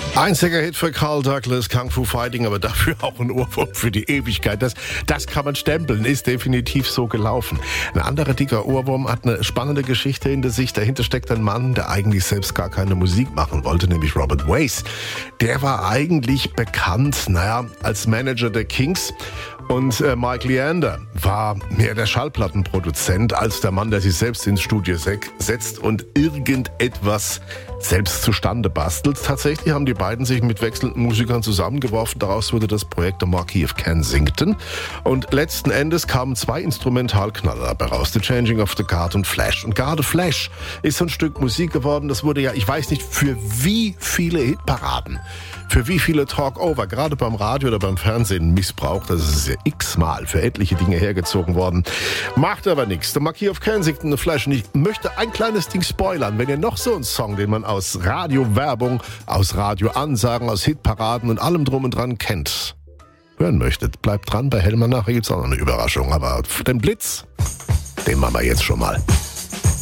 Einziger Hit für Carl Douglas, Kung Fu Fighting, aber dafür auch ein Ohrwurm für die Ewigkeit. Das kann man stempeln, ist definitiv so gelaufen. Ein anderer dicker Ohrwurm hat eine spannende Geschichte hinter sich. Dahinter steckt ein Mann, der eigentlich selbst gar keine Musik machen wollte, nämlich Robert Weiss. Der war eigentlich bekannt, als Manager der Kings. Und Mike Leander war mehr der Schallplattenproduzent als der Mann, der sich selbst ins Studio setzt und irgendetwas selbst zustande bastelt. Tatsächlich haben die beiden sich mit wechselnden Musikern zusammengeworfen. Daraus wurde das Projekt The Marquis of Kensington. Und letzten Endes kamen 2 Instrumentalknaller dabei raus. The Changing of the Guard und Flash. Und gerade Flash ist so ein Stück Musik geworden. Das wurde ja, ich weiß nicht, für wie viele Hitparaden, für wie viele Talkover, gerade beim Radio oder beim Fernsehen missbraucht. Das ist ja x-mal für etliche Dinge hergezogen worden. Macht aber nichts. The Marquis of Kensington, The Flash. Und ich möchte ein kleines Ding spoilern. Wenn ihr noch so einen Song, den man aus Radiowerbung, aus Radioansagen, aus Hitparaden und allem drum und dran kennt, hören möchtet, bleibt dran. Bei Hellmann nachher gibt's auch noch eine Überraschung. Aber den Blitz, den machen wir jetzt schon mal.